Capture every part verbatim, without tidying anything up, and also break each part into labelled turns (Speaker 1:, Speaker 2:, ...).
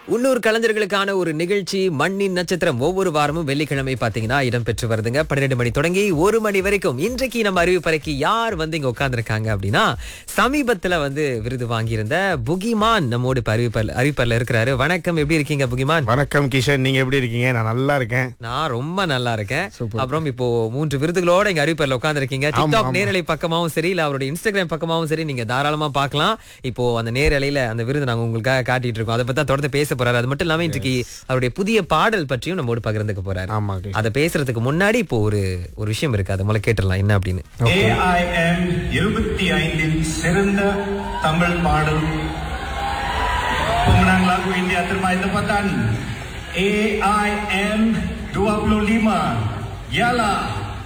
Speaker 1: உள்ளூர் கலைஞர்களுக்கான ஒரு நிகழ்ச்சி மண்ணின் நட்சத்திரம் ஒவ்வொரு வாரமும் வெள்ளிக்கிழமை பாத்தீங்கன்னா இடம்பெற்று வருதுங்க. பன்னிரண்டு மணி தொடங்கி ஒரு மணி வரைக்கும். இன்றைக்கு நம்ம அறிவிப்பறைக்கு யார் வந்து இங்க உட்கார்ந்துருக்காங்க அப்படின்னா, சமீபத்துல வந்து விருது வாங்கியிருந்த புகிமான் நம்மோடு இப்ப அறிவிப்பர் அறிவிப்பர்ல இருக்கிறாரு. வணக்கம், எப்படி இருக்கீங்க புகிமான்?
Speaker 2: வணக்கம் கிஷன், நீங்க எப்படி இருக்கீங்க? நான் நல்லா இருக்கேன்.
Speaker 1: நான் ரொம்ப நல்லா இருக்கேன்.
Speaker 2: Super.
Speaker 1: அப்புறம் இப்போ மூன்று விருதுகளோட இங்க அறிவிப்பர்ல உட்கார்ந்துருக்கீங்க.
Speaker 2: ஆமா,
Speaker 1: டிக்டாக்
Speaker 2: ஆமா.
Speaker 1: நேரலை பக்கமாவும் சரி, இல்ல அவருடைய இன்ஸ்டாகிராம் பக்கமாவும் சரி, நீங்க தாராளமா பார்க்கலாம். இப்போ அந்த நேரலையில அந்த விருது நாங்க உங்களுக்காக காட்டிட்டு இருக்கோம். அதை பத்தி தான் தொடர்ந்து பேச போறாரு. அது மட்டும் இல்லாம இன்றைக்கு அவருடைய புதிய பாடல் பற்றியும் நம்மோடு பகிர்ந்துக்க போறாரு.
Speaker 2: ஆமா கிஷன்.
Speaker 1: அதை பேசுறதுக்கு முன்னாடி இப்போ ஒரு ஒரு விஷயம் இருக்கு, அதை முதல்ல கேட்டுடலாம் என்ன அப்படின்னு.
Speaker 2: Okay.
Speaker 3: A I M இருபத்தி ஐந்தின் சிறந்த தமிழ் பாடல் pemenang lagu India terbaik tempatan A I M dua puluh lima ialah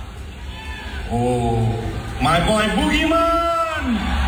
Speaker 3: oh my boy Bugiman.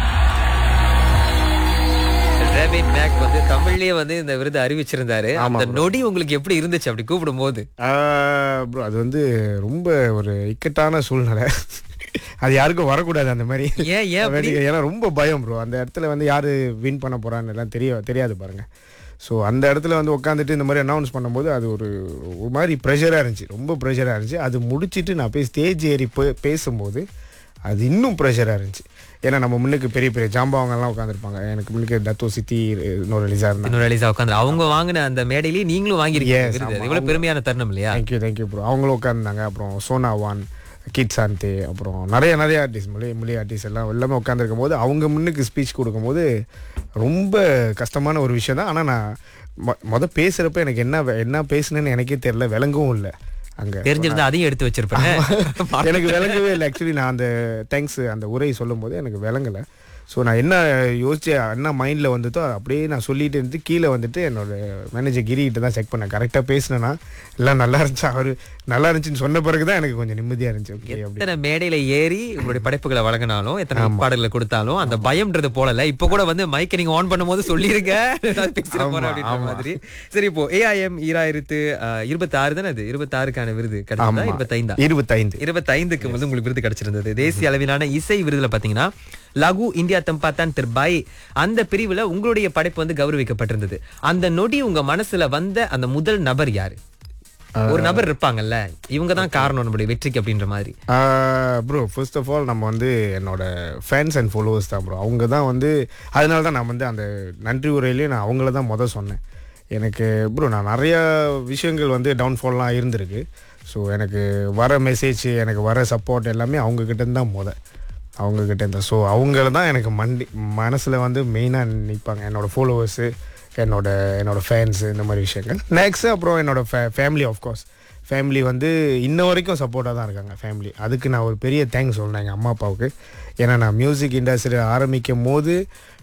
Speaker 1: Rapid make வந்து தமிழ்லயே வந்து இந்த விருது அறிவிச்சிருந்தாரு.
Speaker 2: ஆமா
Speaker 1: அந்த
Speaker 2: bro.
Speaker 1: நொடி உங்களுக்கு எப்படி இருந்துச்சு அப்படி கூப்பிடும் போது?
Speaker 2: ஆஹ் bro, அது வந்து ரொம்ப ஒரு இக்கட்டான சூழ்நிலை. அது யாருக்கும் வரக்கூடாது அந்த மாதிரி.
Speaker 1: ஏன் ஏன் அப்படி?
Speaker 2: ஏன்னா ரொம்ப பயம் ப்ரோ. அந்த இடத்துல வந்து யாரு வின் பண்ண போறான்னு எல்லாம் தெரிய தெரியாது பாருங்க. ஸோ அந்த இடத்துல வந்து உட்காந்துட்டு இந்த மாதிரி அனௌன்ஸ் பண்ணும்போது அது ஒரு ஒரு மாதிரி ப்ரெஷராக இருந்துச்சு, ரொம்ப ப்ரெஷராக இருந்துச்சு. அது முடிச்சுட்டு நான் போய் ஸ்டேஜ் ஏறி போய் பேசும்போது அது இன்னும் ப்ரெஷராக இருந்துச்சு. ஏன்னா நம்ம முன்னுக்கு பெரிய பெரிய ஜாம்பவங்கள்லாம் உட்காந்துருப்பாங்க. எனக்கு முன்னுக்கு தத்தோ சித்தி இன்னொரு லிசா இருந்தாங்க.
Speaker 1: இன்னொரு ரிலீஸா உட்கார்ந்து அவங்க வாங்கின அந்த மேடையிலேயே நீங்களும் வாங்கிருக்கீங்க
Speaker 2: Yes,
Speaker 1: விருது.
Speaker 2: ஆமா.
Speaker 1: அது இவ்வளவு பெருமையான தருணம் இல்லையா?
Speaker 2: Thank you thank you bro. அவங்களும் உட்காந்துருந்தாங்க. அப்புறம் சோனாவான், கிட் சாந்தே, அப்புறம் நிறைய நிறைய ஆர்டிஸ்ட், மொழி மொழி ஆர்டிஸ்ட் எல்லாம் எல்லாமே உட்காந்துருக்கும் போது அவங்க முன்னுக்கு ஸ்பீச் கொடுக்கும்போது ரொம்ப கஷ்டமான ஒரு விஷயம் தான். ஆனால் நான் மொ மொதல் பேசுகிறப்ப எனக்கு என்ன வே- என்ன பேசுனேன்னு எனக்கே தெரியல, விளங்கவும் இல்லை. அங்கே
Speaker 1: தெரிஞ்சிருந்தா அதையும் எடுத்து வச்சிருப்பேன்.
Speaker 2: எனக்கு விளங்கவே இல்லை. ஆக்சுவலி நான் அந்த தேங்க்ஸ் அந்த உரை சொல்லும் போது எனக்கு விளங்கலை. ஸோ நான் என்ன யோசிச்சு என்ன மைண்டில் வந்துட்டோ அதை அப்படியே நான் சொல்லிட்டு இருந்து கீழே வந்துட்டு என்னோட மேனேஜர் கிரிகிட்ட தான் செக் பண்ணேன், கரெக்டாக பேசினேன்னா எல்லாம் நல்லா இருந்துச்சு. அவர் நல்லா இருந்துச்சுன்னு சொன்ன பிறகு தான் எனக்கு கொஞ்சம் நிம்மதியாக இருந்துச்சு. ஓகே அப்படி
Speaker 1: எத்தனை மேடையில ஏறி உங்களுடைய படைப்புகளை வழங்கினாலும், எத்தனை பாடல்களை கொடுத்தாலும் அந்த பயம்ன்றது போலல. இப்ப கூட வந்து மைக்கை நீங்க ஆன் பண்ணும்போது சொல்லிருங்க ஏதாவது பேசிட போறேன் அப்படின்ற மாதிரி. சரி, இப்போ ஏஐஎம் ஈராயிரத்து இருபத்தி ஆறு தானே, அது இருபத்தி ஆறுக்கான விருது கிடைச்சதா? இருபத்தி ஐந்தா
Speaker 2: இருபத்தைந்து
Speaker 1: இருபத்தி ஐந்துக்கு வந்து உங்களுக்கு விருது கிடைச்சிருந்தது. தேசிய அளவிலான இசை விருதுல பாத்தீங்கன்னா லகு இந்தியா தம்பாத்தான் திருபாய் அந்த பிரிவுல உங்களுடைய படைப்பு வந்து கௌரவிக்கப்பட்டிருந்தது. அந்த நொடி உங்க மனசுல வந்த அந்த முதல் நபர் யாரு? ஒரு நபர் இருப்பாங்கல்ல, இவங்க தான் காரணம் நம்மளுடைய வெற்றிக்கு அப்படின்ற மாதிரி.
Speaker 2: ப்ரோ, ஃபர்ஸ்ட் ஆஃப் ஆல் நம்ம வந்து என்னோட ஃபேன்ஸ் அண்ட் ஃபாலோவர்ஸ் தான் ப்ரோ. அவங்க தான் வந்து அதனால தான் நான் வந்து அந்த நன்றி உரையிலேயே நான் அவங்கள தான் மொதல் சொன்னேன். எனக்கு ப்ரோ நான் நிறையா விஷயங்கள் வந்து டவுன்ஃபால்லாம் இருந்திருக்கு. ஸோ எனக்கு வர மெசேஜ், எனக்கு வர சப்போர்ட் எல்லாமே அவங்கக்கிட்டேருந்து தான் மொதல் அவங்கக்கிட்ட இருந்தால். ஸோ அவங்கள தான் எனக்கு மண்டி மனசில் வந்து மெயினாக நிற்பாங்க, என்னோடய ஃபாலோவர்ஸு, என்னோட என்னோட ஃபேன்ஸு, இந்த மாதிரி விஷயங்கள். நெக்ஸ்ட்டு அப்புறம் என்னோடய ஃபே ஃபேமிலி ஆஃப்கோர்ஸ். ஃபேமிலி வந்து இன்ன வரைக்கும் சப்போர்ட்டாக தான் இருக்காங்க ஃபேமிலி. அதுக்கு நான் ஒரு பெரிய தேங்க்ஸ் சொல்லணும் எங்கள் அம்மா அப்பாவுக்கு. ஏன்னா நான் மியூசிக் இண்டஸ்ட்ரி ஆரம்பிக்கும் போது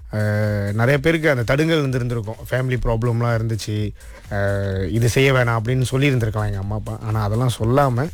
Speaker 2: அஹ், நிறைய பேருக்கு அந்த தடுங்கல் இருந்திருந்திருக்கும், ஃபேமிலி ப்ராப்ளம்லாம் இருந்துச்சு, அஹ், இது செய்ய வேணாம் அப்படின்னு சொல்லியிருந்திருக்கலாம் எங்கள் அம்மா அப்பா. ஆனால் அதெல்லாம் சொல்லாமல்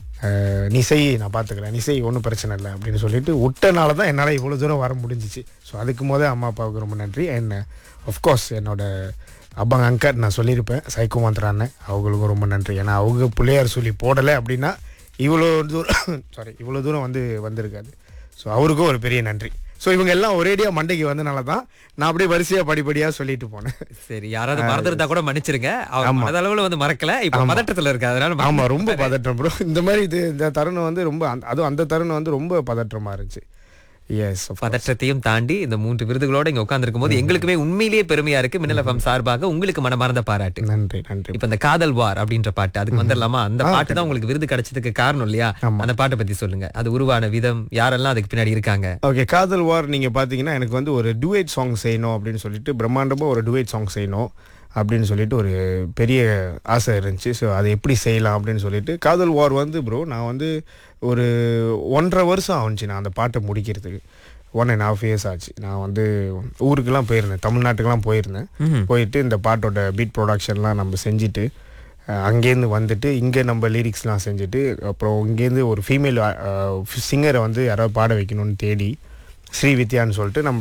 Speaker 2: நீ செய், நான் பார்த்துக்கிறேன், நீ செய், ஒன்றும் பிரச்சனை இல்லை அப்படின்னு சொல்லிட்டு விட்டனால தான் என்னால் இவ்வளோ தூரம் வர முடிஞ்சிச்சு. ஸோ அதுக்கு முதல் அம்மா அப்பாவுக்கு ரொம்ப நன்றி. அண்ட் ஆஃப்கோர்ஸ் என்னோட அப்பாங்க அங்கட் நான் சொல்லியிருப்பேன், சைக்கோ மாத்திரான்னு, அவங்களுக்கும் ரொம்ப நன்றி. ஏன்னா அவங்க பிள்ளையார் சொல்லி போடலை அப்படின்னா இவ்வளோ தூரம் சாரி இவ்வளோ தூரம் வந்து வந்திருக்காது. ஸோ அவருக்கும் ஒரு பெரிய நன்றி. ஸோ இவங்க எல்லாம் ஒரேடியாக மண்டைக்கு வந்தனால தான் நான் அப்படியே வரிசையாக படிப்படியாக சொல்லிட்டு போனேன்.
Speaker 1: சரி, யாராவது மறந்துருந்தா கூட மன்னிச்சிருங்க. அவர் மனதளவுல வந்து மறக்கல, இப்ப பதட்டத்துல இருக்கு, அதனால
Speaker 2: ஆமா, ரொம்ப பதற்றம் ப்ரோ. இந்த மாதிரி இது இந்த தருணம் வந்து ரொம்ப அந்த- அதுவும் அந்த தருணம் வந்து ரொம்ப பதற்றமா இருந்துச்சு. எஸ்,
Speaker 1: பதற்றத்தையும் தாண்டி இந்த மூன்று விருதுகளோட இங்க உட்கார்ந்திருக்கும் போது எங்களுக்குமே உண்மையிலேயே பெருமையா இருக்கு. மின்னல் எஃப்எம் சார்பாக உங்களுக்கு மனமார்ந்த பாராட்டு.
Speaker 2: நன்றி நன்றி.
Speaker 1: இப்ப இந்த காதல் வார் அப்படின்ற பாட்டு, அதுக்கு வந்துடலாமா? அந்த பாட்டு தான் உங்களுக்கு விருது கிடைச்சதுக்கு காரணம் இல்லையா? அந்த பாட்டை பத்தி சொல்லுங்க, அது உருவான விதம், யாரெல்லாம் அதுக்கு பின்னாடி இருக்காங்க?
Speaker 2: ஓகே, காதல் வார் நீங்க பாத்தீங்கன்னா எனக்கு வந்து ஒரு டுவேட் சாங் செய்யணும் அப்படின்னு சொல்லிட்டு, பிரம்மாண்டமா ஒரு டுவேட் சாங் செய்யணும் அப்படின்னு சொல்லிட்டு ஒரு பெரிய ஆசை இருந்துச்சு. ஸோ அதை எப்படி செய்யலாம் அப்படின்னு சொல்லிட்டு காதல் வார் வந்து ப்ரோ நான் வந்து ஒரு ஒன்றரை வருஷம் ஆச்சு நான் அந்த பாட்டை முடிக்கிறதுக்கு. ஒன் அண்ட் ஹாஃப் இயர்ஸ் ஆச்சு. நான் வந்து ஊருக்கெல்லாம் போயிருந்தேன், தமிழ்நாட்டுக்கெல்லாம் போயிருந்தேன். போயிட்டு இந்த பாட்டோட பீட் ப்ரொடக்ஷன்லாம் நம்ம செஞ்சுட்டு அஹ், அங்கேருந்து வந்துட்டு இங்கே நம்ம லிரிக்ஸ்லாம் செஞ்சுட்டு, அப்புறம் இங்கேருந்து ஒரு ஃபீமேல் சிங்கரை வந்து யாராவது பாட வைக்கணும்னு தேடி ஸ்ரீவித்யான்னு சொல்லிட்டு நம்ம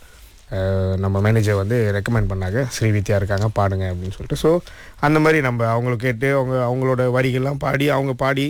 Speaker 2: அஹ், நம்ம மேனேஜர் வந்து ரெக்கமெண்ட் பண்ணாங்க, ஸ்ரீவித்யா இருக்காங்க பாடுங்க அப்படின்னு சொல்லிட்டு. ஸோ அந்த மாதிரி நம்ம அவங்களுக்கு கேட்டு அவங்க அவங்களோட வரிகள்லாம் பாடி அவங்க பாடி